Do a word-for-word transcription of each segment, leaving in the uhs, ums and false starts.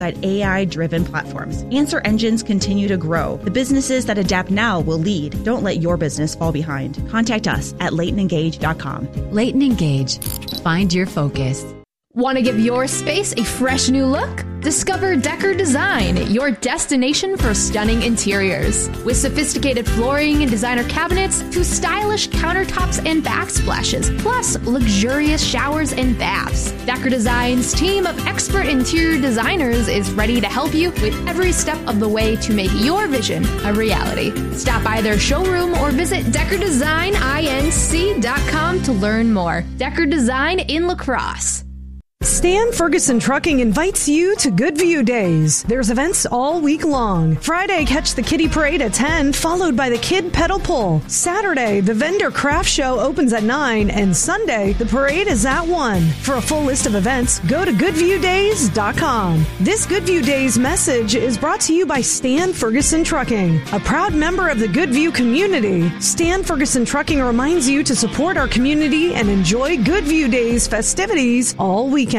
A I-driven platforms. Answer engines continue to grow. The businesses that adapt now will lead. Don't let your business fall behind. Contact us at Leighton Engage dot com. Leighton Engage. Find your focus. Want to give your space a fresh new look? Discover Decor Design, your destination for stunning interiors. With sophisticated flooring and designer cabinets to stylish countertops and backsplashes, plus luxurious showers and baths. Decor Design's team of expert interior designers is ready to help you with every step of the way to make your vision a reality. Stop by their showroom or visit decor design inc dot com to learn more. Decor Design in La Crosse. Stan Ferguson Trucking invites you to Good View Days. There's events all week long. Friday, catch the Kiddie Parade at ten, followed by the Kid Pedal Pull. Saturday, the Vendor Craft Show opens at nine, and Sunday, the parade is at one. For a full list of events, go to good view days dot com. This Good View Days message is brought to you by Stan Ferguson Trucking, a proud member of the Good View community. Stan Ferguson Trucking reminds you to support our community and enjoy Good View Days festivities all weekend.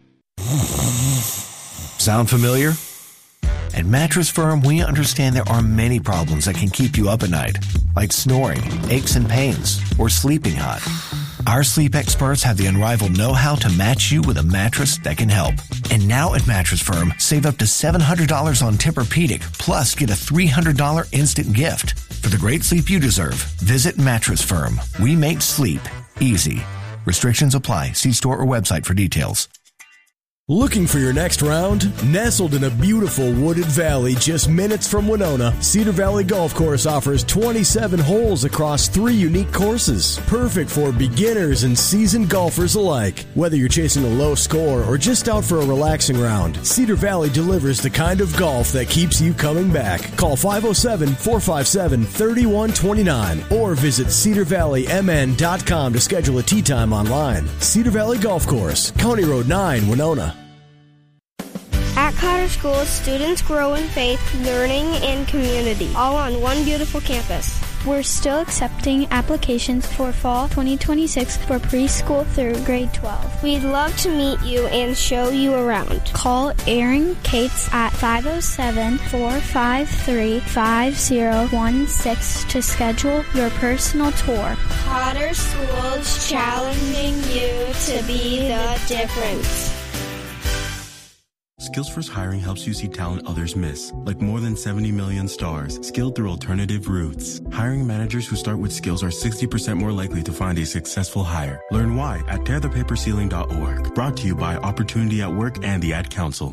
Sound familiar? At Mattress Firm, we understand there are many problems that can keep you up at night, like snoring, aches and pains, or sleeping hot. Our sleep experts have the unrivaled know-how to match you with a mattress that can help. And now at Mattress Firm, save up to seven hundred dollars on Tempur-Pedic, plus get a three hundred dollars instant gift. For the great sleep you deserve, visit Mattress Firm. We make sleep easy. Restrictions apply. See store or website for details. Looking for your next round? Nestled in a beautiful wooded valley just minutes from Winona, Cedar Valley Golf Course offers twenty-seven holes across three unique courses. Perfect for beginners and seasoned golfers alike. Whether you're chasing a low score or just out for a relaxing round, Cedar Valley delivers the kind of golf that keeps you coming back. Call five oh seven, four five seven, three one two nine or visit cedar valley m n dot com to schedule a tee time online. Cedar Valley Golf Course, County Road nine, Winona. At Cotter School, students grow in faith, learning, and community, all on one beautiful campus. We're still accepting applications for fall twenty twenty-six for preschool through grade twelve. We'd love to meet you and show you around. Call Erin Cates at five oh seven, four five three, five oh one six to schedule your personal tour. Cotter School's challenging you to be the difference. SkillsFirst Hiring helps you see talent others miss, like more than seventy million stars, skilled through alternative routes. Hiring managers who start with skills are sixty percent more likely to find a successful hire. Learn why at tear the paper ceiling dot org. Brought to you by Opportunity at Work and the Ad Council.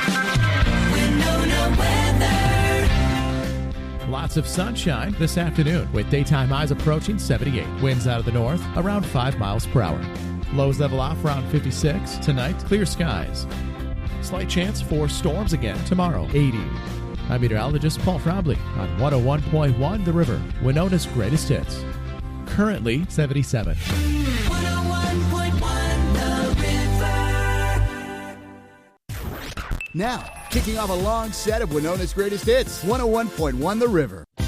Lots of sunshine this afternoon with daytime highs approaching seventy-eight. Winds out of the north around five miles per hour. Lows level off around fifty-six. Tonight, clear skies. Slight chance for storms again tomorrow, eighty. I'm meteorologist Paul Frobley on one oh one point one The River, Winona's greatest hits. Currently seventy-seven. one oh one point one The River. Now, kicking off a long set of Winona's greatest hits, one oh one point one The River.